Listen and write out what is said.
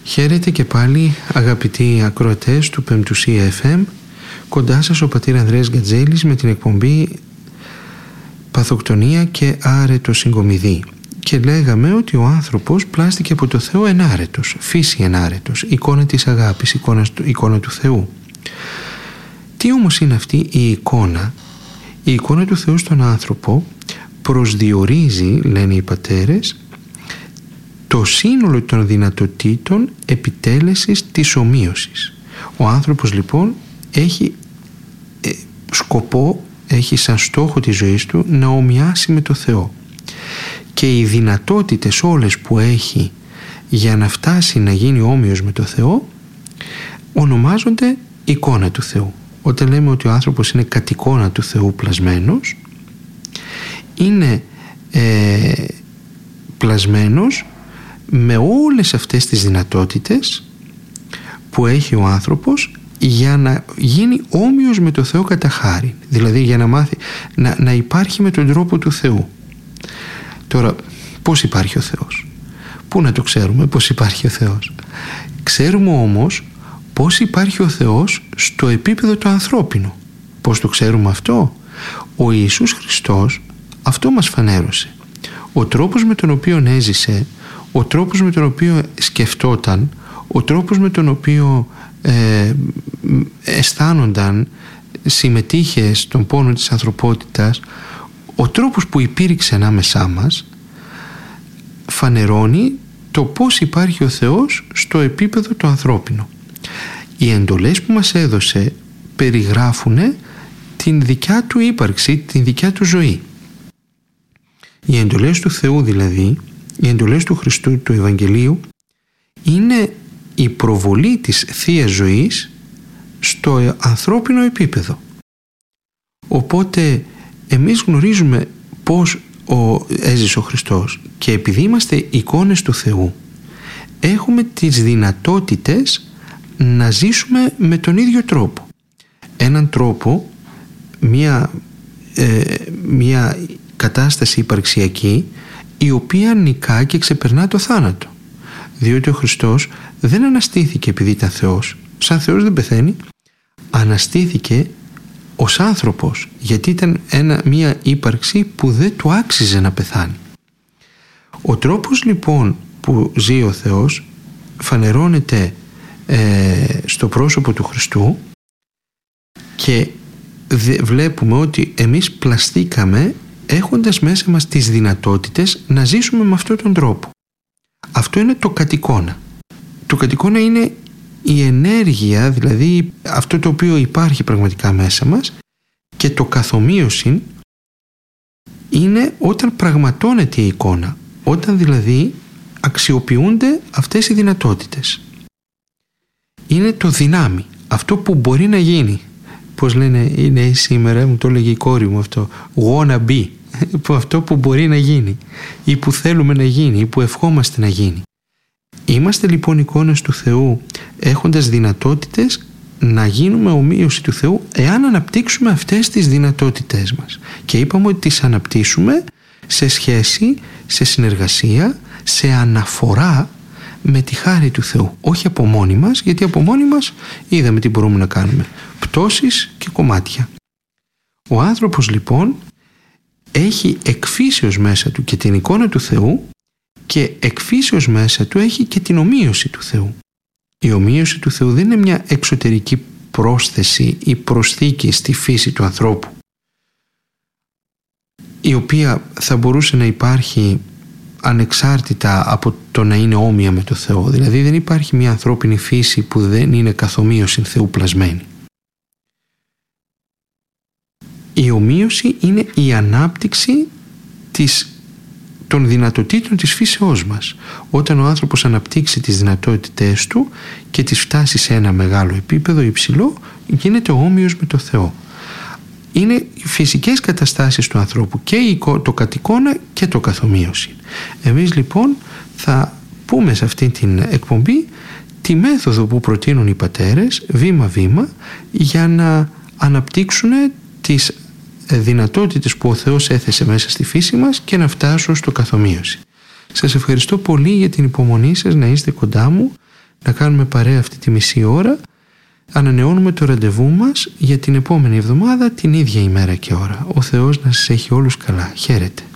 Χαίρετε και πάλι αγαπητοί ακροατές του Πεμπτουσία FM. Κοντά σας ο πατήρ Ανδρέας Γκατζέλης με την εκπομπή Παθοκτονία και άρετο συγκομιδή. Και λέγαμε ότι ο άνθρωπος πλάστηκε από το Θεό ενάρετος, φύση ενάρετος, εικόνα της αγάπης, εικόνα του Θεού. Τι όμως είναι αυτή η εικόνα? Η εικόνα του Θεού στον άνθρωπο προσδιορίζει, λένε οι πατέρες, το σύνολο των δυνατοτήτων επιτέλεσης της ομοίωσης. Ο άνθρωπος λοιπόν έχει σκοπό, έχει σαν στόχο της ζωής του να ομοιάσει με το Θεό. Και οι δυνατότητες όλες που έχει για να φτάσει να γίνει όμοιος με το Θεό ονομάζονται εικόνα του Θεού. Όταν λέμε ότι ο άνθρωπος είναι κατ' εικόνα του Θεού πλασμένος, είναι πλασμένος με όλες αυτές τις δυνατότητες που έχει ο άνθρωπος για να γίνει όμοιος με το Θεό κατά χάριν, δηλαδή για να μάθει να υπάρχει με τον τρόπο του Θεού. Τώρα, πώς υπάρχει ο Θεός? Πού να το ξέρουμε πώς υπάρχει ο Θεός? Ξέρουμε όμως πώς υπάρχει ο Θεός στο επίπεδο το ανθρώπινο. Πώς το ξέρουμε αυτό? Ο Ιησούς Χριστός αυτό μας φανέρωσε. Ο τρόπος με τον οποίο έζησε, ο τρόπος με τον οποίο σκεφτόταν, ο τρόπος με τον οποίο αισθάνονταν, συμμετείχε στον πόνο της ανθρωπότητας, ο τρόπος που υπήρξε ανάμεσά μας φανερώνει το πώς υπάρχει ο Θεός στο επίπεδο το ανθρώπινο. Οι εντολές που μας έδωσε περιγράφουν την δικιά του ύπαρξη, την δικιά του ζωή. Οι εντολές του Θεού δηλαδή, οι εντολές του Χριστού, του Ευαγγελίου, είναι η προβολή της Θείας Ζωής στο ανθρώπινο επίπεδο. Οπότε εμείς γνωρίζουμε πώς έζησε ο Χριστός και επειδή είμαστε εικόνες του Θεού, έχουμε τις δυνατότητες να ζήσουμε με τον ίδιο τρόπο. Έναν τρόπο, μια κατάσταση υπαρξιακή η οποία νικά και ξεπερνά το θάνατο. Διότι ο Χριστός δεν αναστήθηκε επειδή ήταν Θεός. Σαν Θεός δεν πεθαίνει. Αναστήθηκε ως άνθρωπος, γιατί ήταν μια ύπαρξη που δεν του άξιζε να πεθάνει. Ο τρόπος λοιπόν που ζει ο Θεός φανερώνεται στο πρόσωπο του Χριστού και βλέπουμε ότι εμείς πλαστήκαμε έχοντας μέσα μας τις δυνατότητες να ζήσουμε με αυτόν τον τρόπο. Αυτό είναι το κατ' εικόνα. Το κατ' εικόνα είναι η ενέργεια, δηλαδή αυτό το οποίο υπάρχει πραγματικά μέσα μας, και το καθομοίωση είναι όταν πραγματώνεται η εικόνα, όταν δηλαδή αξιοποιούνται αυτές οι δυνατότητες. Είναι το δυνάμει, αυτό που μπορεί να γίνει. Πώς λένε οι νέοι σήμερα, μου το έλεγε η κόρη μου αυτό, wanna be, αυτό που μπορεί να γίνει ή που θέλουμε να γίνει ή που ευχόμαστε να γίνει. Είμαστε λοιπόν εικόνες του Θεού έχοντας δυνατότητες να γίνουμε ομοίωση του Θεού εάν αναπτύξουμε αυτές τις δυνατότητές μας. Και είπαμε ότι τις αναπτύσσουμε σε σχέση, σε συνεργασία, σε αναφορά με τη χάρη του Θεού. Όχι από μόνοι μας, γιατί από μόνοι μας είδαμε τι μπορούμε να κάνουμε. Πτώσεις και κομμάτια. Ο άνθρωπος λοιπόν έχει εκφύσεως μέσα του και την εικόνα του Θεού και εκφύσεως μέσα του έχει και την ομοίωση του Θεού. Η ομοίωση του Θεού δεν είναι μια εξωτερική πρόσθεση ή προσθήκη στη φύση του ανθρώπου, η οποία θα μπορούσε να υπάρχει ανεξάρτητα από το να είναι όμοια με το Θεό. Δηλαδή δεν υπάρχει μια ανθρώπινη φύση που δεν είναι καθομοίωση Θεού πλασμένη. Η ομοίωση είναι η ανάπτυξη των δυνατοτήτων της φύσεώς μας. Όταν ο άνθρωπος αναπτύξει τις δυνατότητές του και τις φτάσει σε ένα μεγάλο επίπεδο υψηλό, γίνεται όμοιος με το Θεό. Είναι οι φυσικές καταστάσεις του ανθρώπου και το κατ' εικόνα και το καθομοίωση. Εμείς λοιπόν θα πούμε σε αυτή την εκπομπή τη μέθοδο που προτείνουν οι πατέρες βήμα-βήμα για να αναπτύξουν τις δυνατότητες που ο Θεός έθεσε μέσα στη φύση μας και να φτάσουν στο καθομοίωση. Σας ευχαριστώ πολύ για την υπομονή σας να είστε κοντά μου, να κάνουμε παρέα αυτή τη μισή ώρα. Ανανεώνουμε το ραντεβού μας για την επόμενη εβδομάδα την ίδια ημέρα και ώρα. Ο Θεός να σας έχει όλους καλά. Χαίρετε.